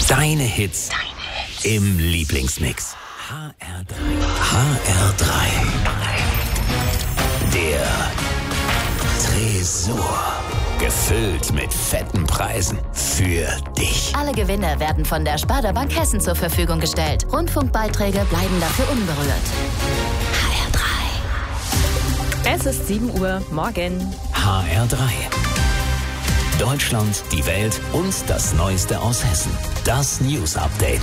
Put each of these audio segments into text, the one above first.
Deine Hits im Lieblingsmix. HR3. HR3. Der Tresor. Gefüllt mit fetten Preisen für dich. Alle Gewinne werden von der Sparda Bank Hessen zur Verfügung gestellt. Rundfunkbeiträge bleiben dafür unberührt. HR3. Es ist 7 Uhr, morgen. HR3. Deutschland, die Welt und das Neueste aus Hessen. Das News Update.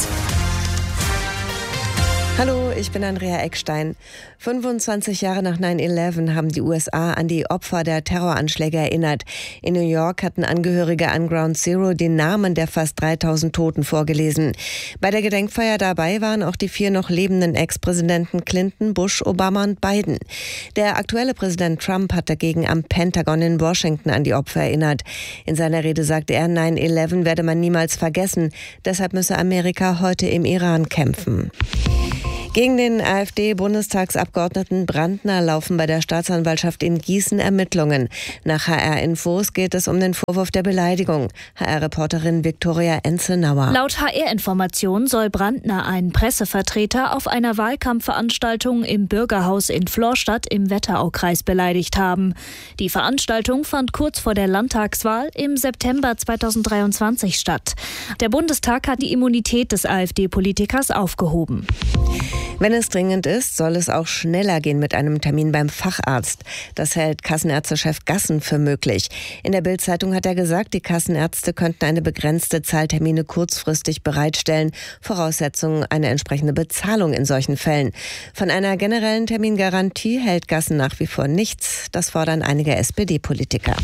Hallo, ich bin Andrea Eckstein. 25 Jahre nach 9/11 haben die USA an die Opfer der Terroranschläge erinnert. In New York hatten Angehörige an Ground Zero den Namen der fast 3000 Toten vorgelesen. Bei der Gedenkfeier dabei waren auch die 4 noch lebenden Ex-Präsidenten Clinton, Bush, Obama und Biden. Der aktuelle Präsident Trump hat dagegen am Pentagon in Washington an die Opfer erinnert. In seiner Rede sagte er, 9/11 werde man niemals vergessen. Deshalb müsse Amerika heute im Iran kämpfen. Gegen den AfD-Bundestagsabgeordneten Brandner laufen bei der Staatsanwaltschaft in Gießen Ermittlungen. Nach HR-Infos geht es um den Vorwurf der Beleidigung. HR-Reporterin Viktoria Enzenauer. Laut HR-Informationen soll Brandner einen Pressevertreter auf einer Wahlkampfveranstaltung im Bürgerhaus in Florstadt im Wetteraukreis beleidigt haben. Die Veranstaltung fand kurz vor der Landtagswahl im September 2023 statt. Der Bundestag hat die Immunität des AfD-Politikers aufgehoben. Wenn es dringend ist, soll es auch schneller gehen mit einem Termin beim Facharzt. Das hält Kassenärztechef Gassen für möglich. In der Bild-Zeitung hat er gesagt, die Kassenärzte könnten eine begrenzte Zahl Termine kurzfristig bereitstellen. Voraussetzung eine entsprechende Bezahlung in solchen Fällen. Von einer generellen Termingarantie hält Gassen nach wie vor nichts. Das fordern einige SPD-Politiker.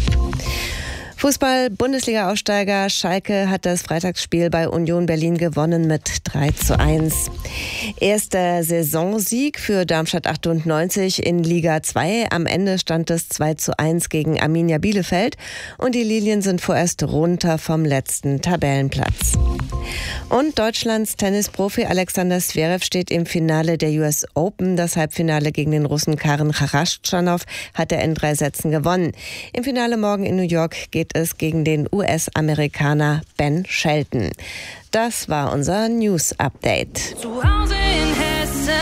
Fußball-Bundesliga-Aufsteiger Schalke hat das Freitagsspiel bei Union Berlin gewonnen mit 3:1. Erster Saisonsieg für Darmstadt 98 in Liga 2. Am Ende stand es 2:1 gegen Arminia Bielefeld und die Lilien sind vorerst runter vom letzten Tabellenplatz. Und Deutschlands Tennisprofi Alexander Zverev steht im Finale der US Open. Das Halbfinale gegen den Russen Karen Kharaschtschonow hat er in 3 Sätzen gewonnen. Im Finale morgen in New York geht es gegen den US-Amerikaner Ben Shelton. Das war unser News-Update. Zu Hause in Hessen.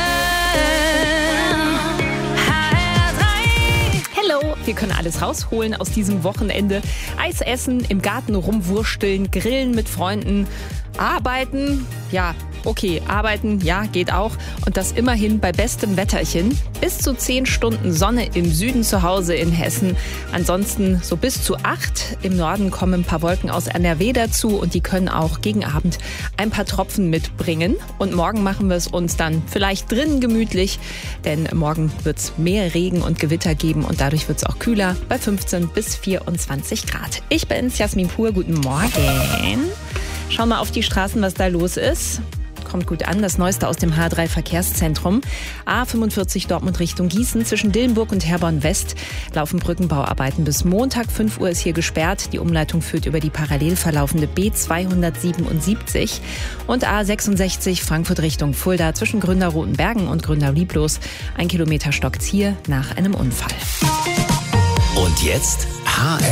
HR3. Hello, wir können alles rausholen aus diesem Wochenende. Eis essen, im Garten rumwursteln, grillen mit Freunden, arbeiten, ja, okay, arbeiten, ja, geht auch. Und das immerhin bei bestem Wetterchen. Bis zu 10 Stunden Sonne im Süden zu Hause in Hessen. Ansonsten so bis zu 8. Im Norden kommen ein paar Wolken aus NRW dazu und die können auch gegen Abend ein paar Tropfen mitbringen. Und morgen machen wir es uns dann vielleicht drinnen gemütlich, denn morgen wird es mehr Regen und Gewitter geben und dadurch wird es auch kühler bei 15 bis 24 Grad. Ich bin's, Jasmin Pur, guten Morgen. Schauen wir auf die Straßen, was da los ist. Kommt gut an, das Neueste aus dem H3-Verkehrszentrum. A45 Dortmund Richtung Gießen. Zwischen Dillenburg und Herborn West laufen Brückenbauarbeiten. Bis Montag 5 Uhr ist hier gesperrt. Die Umleitung führt über die parallel verlaufende B277. Und A66 Frankfurt Richtung Fulda. Zwischen Gründerrotenbergen und Gründer-Lieblos. 1 Kilometer stockt's hier nach einem Unfall. Und jetzt HR